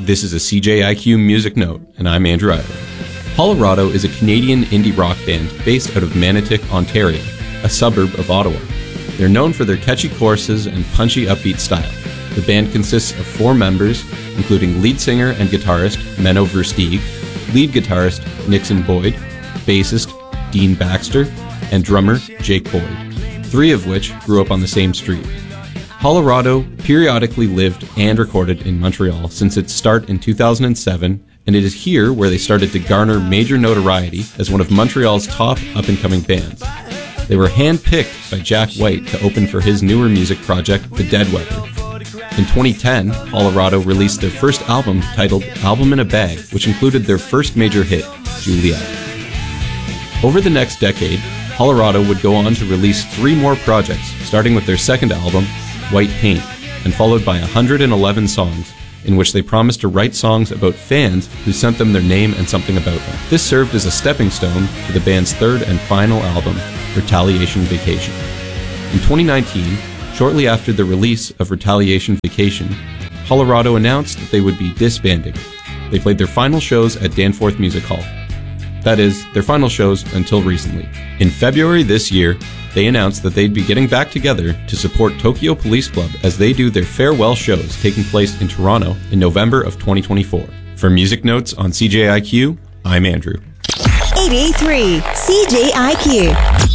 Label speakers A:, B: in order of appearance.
A: This is a CJIQ Music Note, and I'm Andrew Eiler. Hollerado is a Canadian indie rock band based out of Manotick, Ontario, a suburb of Ottawa. They're known for their catchy choruses and punchy upbeat style. The band consists of 4 members, including lead singer and guitarist Menno Versteeg, lead guitarist Nixon Boyd, bassist Dean Baxter, and drummer Jake Boyd, 3 of which grew up on the same street. Hollerado periodically lived and recorded in Montreal since its start in 2007, and it is here where they started to garner major notoriety as one of Montreal's top up-and-coming bands. They were hand-picked by Jack White to open for his newer music project, The Dead Weather. In 2010, Hollerado released their first album titled Album in a Bag, which included their first major hit, Juliet. Over the next decade, Hollerado would go on to release 3 more projects, starting with their second album, White Paint, and followed by 111 songs, in which they promised to write songs about fans who sent them their name and something about them. This served as a stepping stone to the band's third and final album, Retaliation Vacation. In 2019, shortly after the release of Retaliation Vacation, Hollerado announced that they would be disbanding. They played their final shows at Danforth Music Hall. That is, their final shows until recently. In February this year, they announced that they'd be getting back together to support Tokyo Police Club as they do their farewell shows taking place in Toronto in November of 2024. For Music Notes on CJIQ, I'm Andrew.
B: 88.3 CJIQ.